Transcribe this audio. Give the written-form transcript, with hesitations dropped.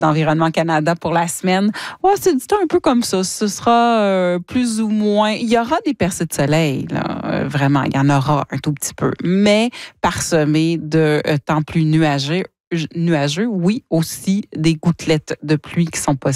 d'Environnement Canada pour la semaine. Ouais, c'est dit un peu comme ça. Ce sera plus ou moins... Il y aura des percées de soleil, là. Vraiment, il y en aura un tout petit peu. Mais parsemé de temps plus nuageux, oui, aussi des gouttelettes de pluie qui sont possibles.